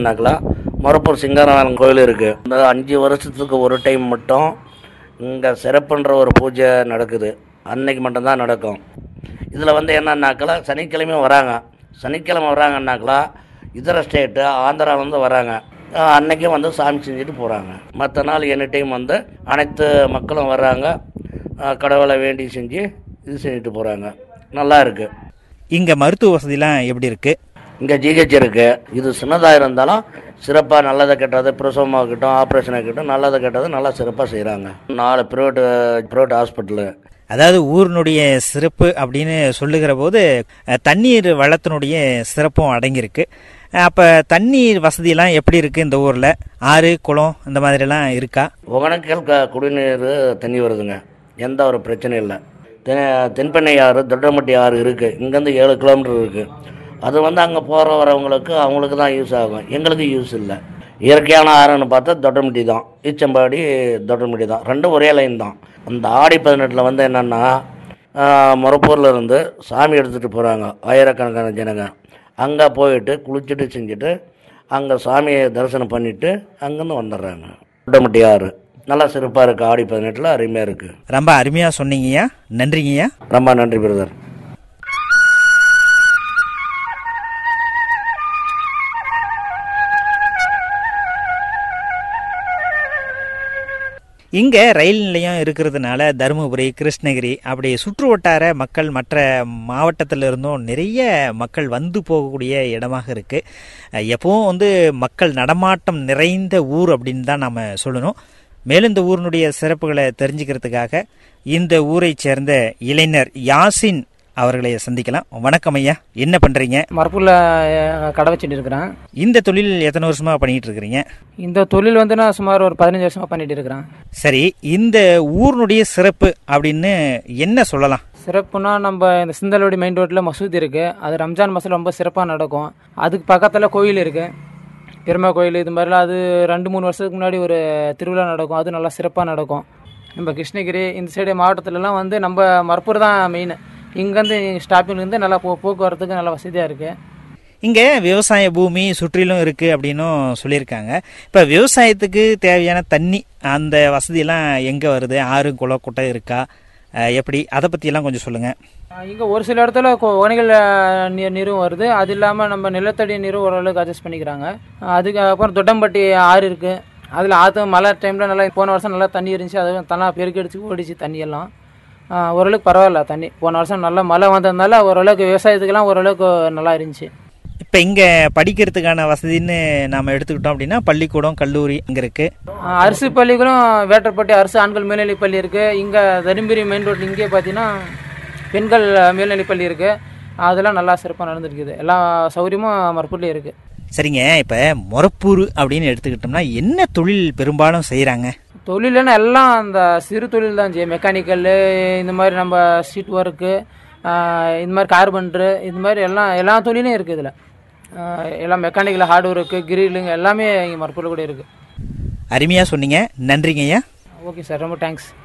என்னன்னாக்கலாம் மொரப்பூர் சிங்காரவேலன் கோயில் இருக்குது. இந்த 5 வருஷத்துக்கு ஒரு டைம் மட்டும் இங்கே சிறப்புன்ற ஒரு பூஜை நடக்குது. அன்னைக்கு மட்டும்தான் நடக்கும். இதில் வந்து என்னன்னாக்கலாம் சனிக்கிழமையும் வராங்க. சனிக்கிழமை வராங்கன்னாக்கலாம் இதர ஸ்டேட்டு ஆந்திராவிலேருந்து வராங்க. அன்னைக்கும் வந்து சாமி செஞ்சுட்டு போகிறாங்க. மற்ற நாள் எனி டைம் வந்து அனைத்து மக்களும் வர்றாங்க. கடவுளை வேண்டி செஞ்சு இது செஞ்சுட்டு போகிறாங்க. நல்லா இருக்குது. இங்கே மருத்துவ வசதிலாம் எப்படி இருக்குது? இங்கே ஜிஹெச் இருக்குது. இது சின்னதாக இருந்தாலும் சிறப்பாக நல்லதை கெட்டது பிரசவமாக இருக்கட்டும் ஆப்ரேஷனாக இருக்கட்டும் நல்லதை கெட்டது நல்லா சிறப்பாக செய்கிறாங்க. 4 ப்ரைவேட் ஹாஸ்பிட்டலு. அதாவது ஊரினுடைய சிறப்பு அப்படின்னு சொல்லுகிற போது தண்ணீர் வளத்தினுடைய சிறப்பும் அடங்கியிருக்கு. அப்போ தண்ணீர் வசதியெல்லாம் எப்படி இருக்குது இந்த ஊரில்? ஆறு குளம் இந்த மாதிரிலாம் இருக்கா? ஒகேனக்கல் குடிநீர் தண்ணி வருதுங்க. எந்த ஒரு பிரச்சனையும் இல்லை. தென்பெண்ணை ஆறு தொட்டமட்டி ஆறு இருக்குது. இங்கேருந்து 7 கிலோமீட்டர் இருக்குது. அது வந்து அங்கே போகிற வரவங்களுக்கு அவங்களுக்கு தான் யூஸ் ஆகும். எங்களுக்கு யூஸ் இல்லை. இயற்கையான ஆறுன்னு பார்த்தா தொட்டமட்டி தான், ஈச்சம்பாடி தொட்டமட்டி தான், ரெண்டும் ஒரே லைன் தான். அந்த ஆடி 18 வந்து என்னென்னா மொரப்பூரில் இருந்து சாமி எடுத்துகிட்டு போகிறாங்க ஆயிரக்கணக்கான ஜனங்க. அங்கே போயிட்டு குளிச்சுட்டு செஞ்சுட்டு அங்கே சாமியை தரிசனம் பண்ணிவிட்டு அங்கேருந்து வந்துடுறாங்க. தொட்டமட்டி ஆறு நல்லா சிறப்பாக இருக்குது. ஆடி 18 அருமையாக இருக்குது. ரொம்ப அருமையாக சொன்னீங்கய்யா. நன்றிங்கய்யா. ரொம்ப நன்றி பிரதர். இங்கே ரயில் நிலையம் இருக்கிறதுனால தருமபுரி கிருஷ்ணகிரி அப்படி சுற்று வட்டார மக்கள் மற்ற மாவட்டத்திலிருந்தும் நிறைய மக்கள் வந்து போகக்கூடிய இடமாக இருக்குது. எப்பவும் வந்து மக்கள் நடமாட்டம் நிறைந்த ஊர் அப்படின்னு தான் நம்ம சொல்லணும். மேலும் இந்த ஊரினுடைய சிறப்புகளை தெரிஞ்சுக்கிறதுக்காக இந்த ஊரை சேர்ந்த இளைஞர் யாசின் அவர்களை சந்திக்கலாம். வணக்கம் ஐயா, என்ன பண்ணுறீங்க? மரப்பூரில் கடை வச்சுட்டு இருக்கிறேன். இந்த தொழில் எத்தனை வருஷமாக பண்ணிகிட்டு இருக்கிறீங்க? இந்த தொழில் வந்து நான் சுமார் ஒரு 15 வருஷமாக பண்ணிட்டு இருக்கிறேன். சரி, இந்த ஊரினுடைய சிறப்பு அப்படின்னு என்ன சொல்லலாம்? சிறப்புனா நம்ம இந்த சிந்தலோடி மெயின் ரோட்டில் மசூதி இருக்குது. அது ரம்ஜான் மாதம் ரொம்ப சிறப்பாக நடக்கும். அதுக்கு பக்கத்தில் கோயில் இருக்குது, பெருமா கோயில். இது மாதிரிலாம் அது 2-3 வருஷத்துக்கு முன்னாடி ஒரு திருவிழா நடக்கும். அது நல்லா சிறப்பாக நடக்கும். நம்ம கிருஷ்ணகிரி இந்த சைடு மாவட்டத்திலலாம் வந்து நம்ம மரப்பூர் தான் மெயின். இங்கேருந்து ஸ்டாப்பிங்லேருந்து நல்லா போக்குவரத்துக்கு நல்லா வசதியாக இருக்குது. இங்கே விவசாய பூமி சுற்றிலும் இருக்குது அப்படின்னும் சொல்லியிருக்காங்க. இப்போ விவசாயத்துக்கு தேவையான தண்ணி அந்த வசதியெல்லாம் எங்கே வருது? ஆறு குளம் குட்டை இருக்கா? எப்படி அதை பற்றியெல்லாம் கொஞ்சம் சொல்லுங்கள். இங்கே ஒரு சில இடத்துல ஒகேனக்கல் நீரும் வருது. அது இல்லாமல் நம்ம நிலத்தடி நீரும் ஓரளவுக்கு அட்ஜஸ்ட் பண்ணிக்கிறாங்க. அதுக்கப்புறம் தொட்டம்பட்டி ஆறு இருக்குது. அதில் ஆற்று மழை டைமில் நல்லா போன வருஷம் நல்லா தண்ணி இருந்துச்சு. அது தனியாக பெருக்கடிச்சு ஓடிச்சு தண்ணியெல்லாம். ஓரளவுக்கு பரவாயில்ல தண்ணி. போன வருஷம் நல்லா மழை வந்ததுனால ஓரளவுக்கு விவசாயத்துக்கெல்லாம் ஓரளவுக்கு நல்லா இருந்துச்சு. இப்போ இங்கே படிக்கிறதுக்கான வசதின்னு நாம் எடுத்துக்கிட்டோம் அப்படின்னா பள்ளிக்கூடம் கல்லூரி இங்கே இருக்குது. அரசு பள்ளிக்கூடம் வேட்டர்பட்டி அரசு ஆண்கள் மேல்நிலைப் பள்ளி இருக்குது. இங்கே தருமபுரி மெயின் ரோட்டில் இங்கே பார்த்தீங்கன்னா பெண்கள் மேல்நிலைப் பள்ளி இருக்குது. அதெல்லாம் நல்லா சிறப்பாக நடந்துருக்குது. எல்லா சௌகரியமும் மரப்பூர்லேயே இருக்குது. சரிங்க, இப்போ மொரப்பூர் அப்படின்னு எடுத்துக்கிட்டோம்னா என்ன தொழில் பெரும்பாலும் செய்கிறாங்க? தொழில்னா எல்லாம் அந்த சிறு தொழில் தான் செய்யும். மெக்கானிக்கல் இந்த மாதிரி நம்ம ஸ்ட்ரீட் ஒர்க்கு இந்த மாதிரி கார்பெண்டரு இது மாதிரி எல்லா தொழிலும் இருக்குது. இதில் எல்லாம் மெக்கானிக்கல் ஹார்ட் ஒர்க்கு கிரில்லுங்க எல்லாமே இங்கே மரப்பூரில் கூட இருக்குது. அருமையாக சொன்னீங்க. நன்றிங்க ஐயா. ஓகே சார், ரொம்ப தேங்க்ஸ்.